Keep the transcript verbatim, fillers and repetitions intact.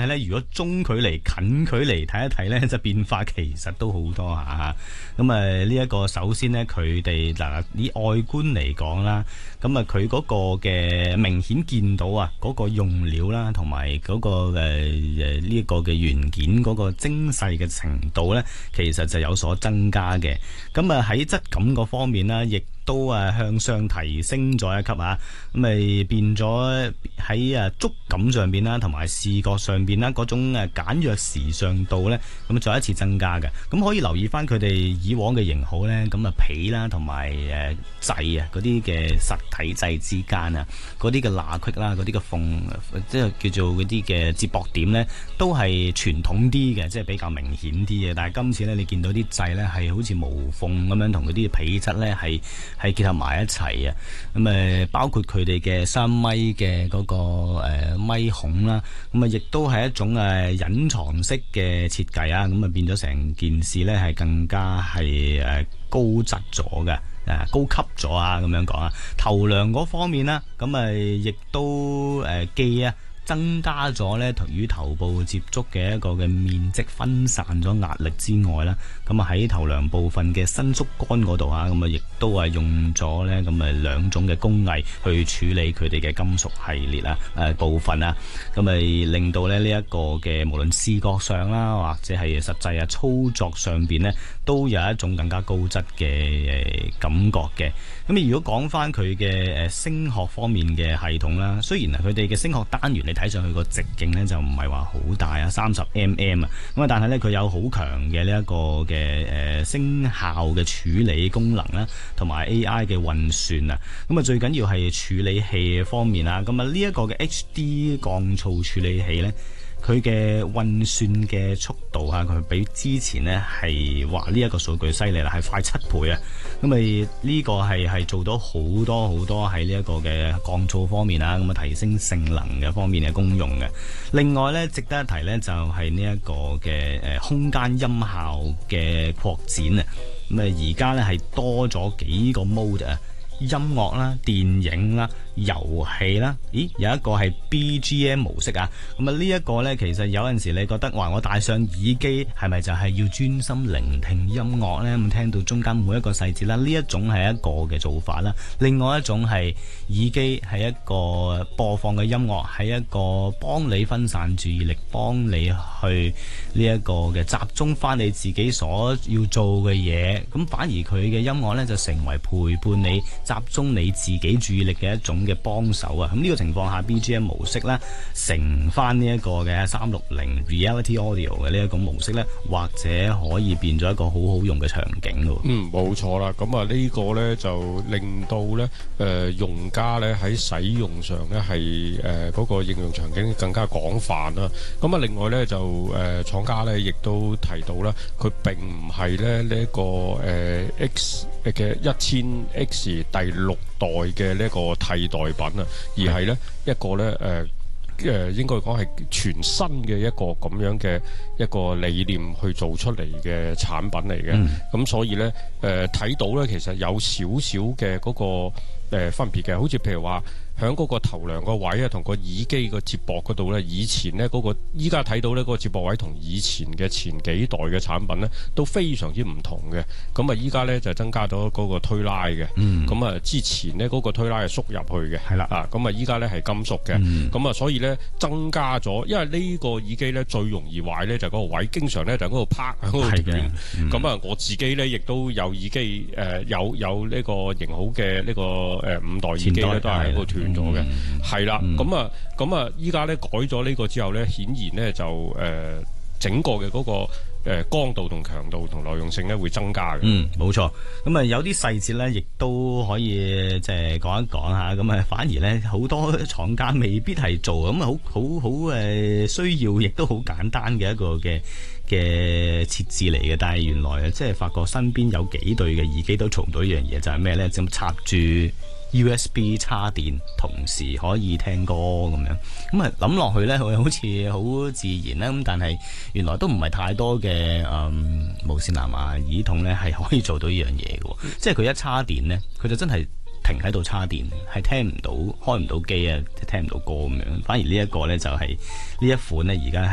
係咧，如果中距離、近距離睇一睇咧，就變化其實都好多下。咁啊，呢一個首先咧，佢哋嗱以外觀嚟講啦，咁啊佢嗰個嘅明顯見到啊，嗰個用料啦，同埋嗰個誒誒呢一個嘅元件嗰個精細嘅程度咧，其實就有所增加嘅。咁啊喺質感嗰方面啦，亦都誒向上提升咗一級啊，咁咪變咗喺誒觸感上邊啦，同埋視覺上邊啦，嗰種誒簡約時尚度咧，咁再一次增加嘅。咁可以留意翻佢哋以往嘅型號咧，咁啊皮啦，同埋誒掣啊嗰啲嘅實體掣之間啊，嗰啲嘅罅隙啦，嗰啲嘅縫，即係叫做嗰啲嘅接駁點咧，都係傳統啲嘅，即係比較明顯啲嘅。但係今次咧，你見到啲掣咧係好似無縫咁樣，同嗰啲皮質咧係係結合埋一齊啊！咁誒，包括佢哋嘅三米嘅嗰個誒咪孔啦，咁啊，亦都係一種誒隱藏式嘅設計啊！咁啊，變咗成件事咧係更加係誒高質咗嘅，誒高級咗啊！咁樣講啊，頭梁嗰方面啦，咁啊，亦都誒記啊。增加咗咧與頭部接觸嘅一個嘅面積，分散咗壓力之外啦，咁啊喺頭梁部分嘅伸縮桿嗰度啊，咁啊亦都係用咗咧咁啊兩種嘅工藝去處理佢哋嘅金屬系列啊誒部分啊，咁咪令到咧呢一個嘅無論視覺上啦，或者係實際啊操作上邊咧，都有一種更加高質嘅誒感覺嘅。咁如果講翻佢嘅誒聲學方面嘅系統啦，雖然啊佢哋嘅聲學單元你睇上去個直徑咧就唔係話好大啊，三十 millimeter 啊，咁啊但係咧佢有好強嘅呢一個嘅誒聲效嘅處理功能啦，同埋 A I 嘅運算啊，咁啊最緊要係處理器方面啊，咁啊呢一個嘅 H D 降噪處理器咧，佢嘅運算嘅速度啊，佢比之前呢係話呢一個數據犀利啦，係快七倍啊！咁咪呢個係係做到好多好多喺呢一個嘅降噪方面啊，咁啊提升性能嘅方面嘅功用嘅。另外呢，值得一提呢，就係呢一個嘅誒空間音效嘅擴展啊！咁啊而家呢係多咗幾個 mode 啊，音樂啦、電影啦、遊戲啦，咦有一個係 B G M 模式啊，咁啊呢一個呢，其實有陣時你覺得話我戴上耳機係咪就係要專心聆聽音樂呢？咁聽到中間每一個細節啦，呢一種係一個嘅做法啦。另外一種係耳機係一個播放嘅音樂，係一個幫你分散注意力，幫你去呢一個嘅集中翻你自己所要做嘅嘢，咁反而佢嘅音樂呢，就成為陪伴你集中你自己注意力嘅一種嘅幫手啊！咁呢個情況下 B G M 模式咧，乘翻呢一個嘅三六零 Reality Audio 嘅呢一種模式咧，或者可以變咗一個好好用嘅場景咯。 嗯，冇錯啦。咁啊呢個咧就令到咧誒、呃、用家咧喺使用上咧係誒嗰個應用場景更加廣泛啦。咁啊另外咧就誒、呃、廠家咧亦都提到啦，佢並唔係咧呢一個誒、呃、X 嘅一千 X 第六代嘅呢一個替代品啊，而係咧一個咧誒誒應該講係全新嘅一個咁樣嘅一個理念去做出嚟嘅產品嚟嘅。咁、嗯、所以咧誒睇到咧其實有少少嘅嗰個誒、呃、分別嘅，好似譬如話響嗰個頭梁個位啊，同個耳機個接駁嗰度咧，以前咧嗰、嗰個依家睇到咧嗰個接駁位同以前嘅前幾代嘅產品咧都非常之唔同嘅。咁啊依家咧就增加咗嗰個推拉嘅，咁、嗯、啊之前咧嗰個推拉係縮入去嘅，係啦啊，咁啊依家咧係金屬嘅，咁、嗯、啊所以咧增加咗，因為呢個耳機咧最容易壞咧就係嗰個位，經常咧就喺嗰度啪喺嗰度斷。咁啊、嗯、我自己咧亦都有耳機誒、呃、有有呢個型號嘅呢、呢個誒、呃、五代耳機咧都係喺度斷咗嘅，係啦，咁啊，咁啊，依家咧改咗呢個之後咧，顯然咧就誒、呃、整個嘅嗰、那個誒、呃、光度同強度同耐用性咧會增加嘅。嗯，冇錯。咁啊，有啲細節咧，亦都可以即係講一講下。咁啊，反而咧好多廠家未必係做，咁啊，好好好誒需要，亦都好簡單嘅一個嘅嘅設置嚟嘅。但係原來即係發覺身邊有幾對嘅耳機都做唔到一樣嘢，就係咩咧？就插住U S B 插電，同時可以聽歌咁樣，咁啊諗落去咧，佢好似好自然啦。咁但係原來都唔係太多嘅誒無線藍牙耳筒咧，係可以做到呢樣嘢嘅。即係佢一插電咧，佢就真係停喺度插電，係聽唔到、開唔到機啊，聽唔到歌咁樣。反而呢一個咧就係呢一款咧，而家係